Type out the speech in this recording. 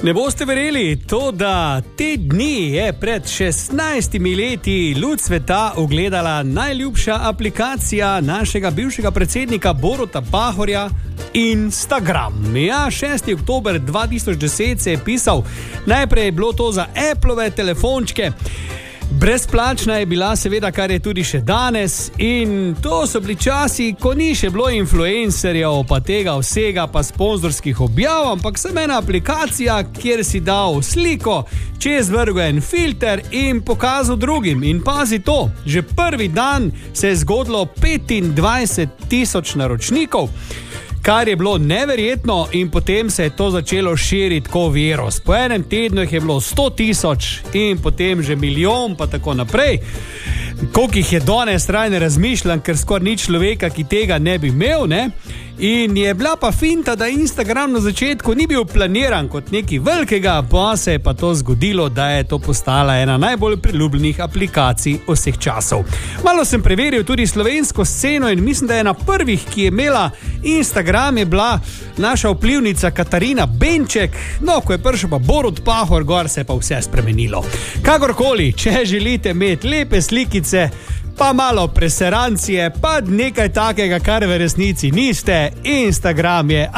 Ne boste verjeli, to, da te dni je pred 16 leti luč sveta ugledala najljubša aplikacija našega bivšega predsednika Boruta Pahorja, Instagram. Ja, 6. oktober 2010 se je pisal, najprej je bilo to za Appleove telefončke. Brezplačna je bila seveda, kar je tudi še danes, in to so bili časi, ko ni še bilo influencerjev, pa tega vsega, pa sponzorskih objav, ampak sem ena aplikacija, kjer si dal sliko, čez vrgo en filter in pokazal drugim. In pazi to, že prvi dan se je zgodilo 25,000 naročnikov, kar je bilo neverjetno, in potem se je to začelo širiti kot virus. Po enem tednu jih je bilo 100,000 in potem že milijon, pa tako naprej. Koliko jih je danes, raj ne razmišljam, ker skoraj ni človeka, ki tega ne bi imel, ne? In je bila pa finta, da Instagram na začetku ni bil planiran kot nekaj velikega, pa se je pa to zgodilo, da je to postala ena najbolj priljubljenih aplikacij vseh časov. Malo sem preveril tudi slovensko sceno in mislim, da je ena prvih, ki je imela Instagram, je bila naša vplivnica Katarina Benček. No, ko je prišel pa Borut Pahor gor, se je pa vse spremenilo. Kakorkoli, če želite imeti lepe slikice, pa malo preserancije, pa nekaj takega, kar v resnici niste, Instagram je